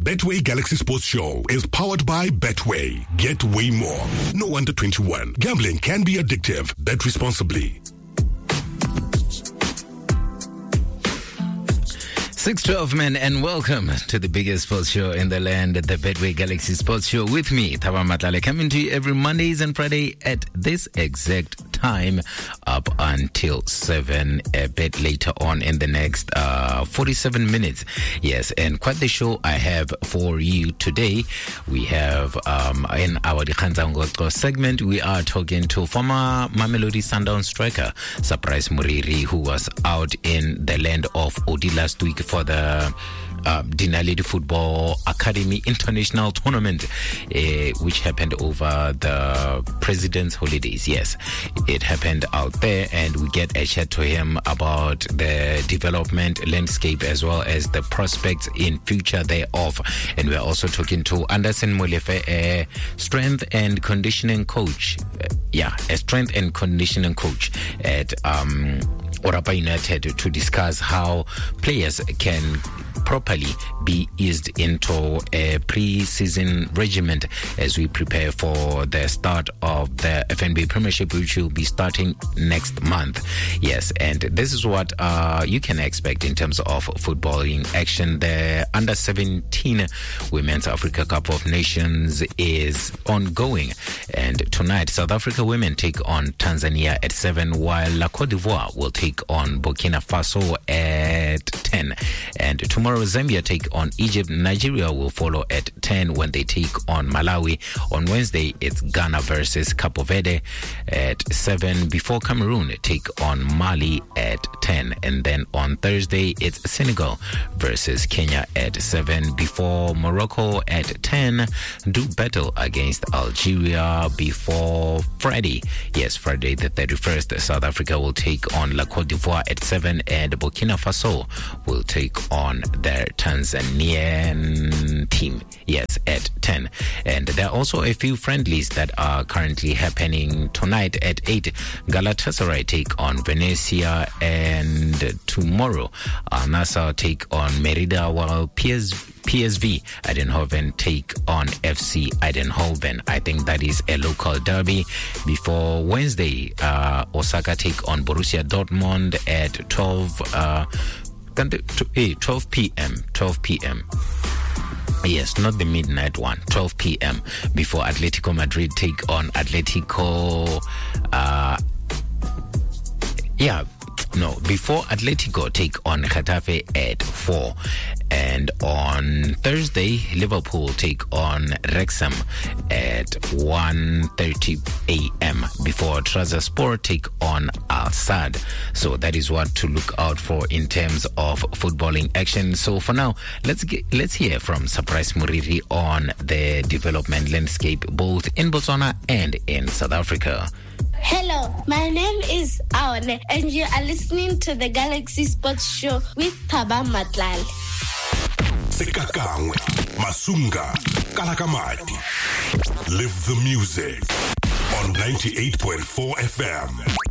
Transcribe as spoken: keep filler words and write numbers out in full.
Betway Galaxy Sports Show is powered by Betway. Get way more. No under twenty-one. Gambling can be addictive. Bet responsibly. six twelve men, and welcome to the biggest sports show in the land, the Betway Galaxy Sports Show with me, Thaba Matlale, coming to you every Mondays and Friday at this exact time up until seven, a bit later on in the next uh, forty-seven minutes. Yes, and quite the show I have for you today. We have um, in our Dikhanza Ngoto segment, we are talking to former Mamelodi Sundowns striker Surprise Muriri, who was out in the land of Odi last week for the uh, Dinaledi Football Academy International Tournament, uh, which happened over the President's holidays. Yes, it happened out there, and we get a chat to him about the development landscape as well as the prospects in future thereof. And we're also talking to Anderson Molefe, a strength and conditioning coach. Uh, yeah, a strength and conditioning coach at um, Orapa United, to discuss how players can properly be eased into a pre-season regiment as we prepare for the start of the F N B Premiership, which will be starting next month. Yes, and this is what uh, you can expect in terms of footballing action. The under seventeen Women's Africa Cup of Nations is ongoing, and tonight South Africa women take on Tanzania at seven, while La Côte d'Ivoire will take on Burkina Faso at ten, and tomorrow Zambia take on Egypt. Nigeria will follow at ten when they take on Malawi. On Wednesday, it's Ghana versus Cape Verde at seven, before Cameroon take on Mali at ten. And then on Thursday, it's Senegal versus Kenya at seven, before Morocco at ten do battle against Algeria. Before Friday, yes, Friday the thirty-first, South Africa will take on La Côte d'Ivoire at seven, and Burkina Faso will take on their Tanzanian team, yes, at ten. And there are also a few friendlies that are currently happening tonight at eight. Galatasaray take on Venezia, and tomorrow Al Nassr take on Merida, while P S V Eindhoven take on F C Eindhoven. I think that is a local derby. Before Wednesday, uh, Osaka take on Borussia Dortmund at twelve uh, twelve p.m. twelve p.m. Yes, not the midnight one. twelve p.m. before Atletico Madrid take on Atletico. Uh, yeah. No, before Atletico take on Getafe at four. And on Thursday, Liverpool take on Wrexham at one thirty a.m. before Trabzonspor take on Al Sadd. So that is what to look out for in terms of footballing action. So for now, let's get, let's hear from Surprise Muriri on the development landscape both in Botswana and in South Africa. Hello, my name is Aone, and you are listening to the Galaxy Sports Show with Thaba Matlale. Sekakangwe, Masunga, Kalakamati. Live the music on ninety-eight point four F M.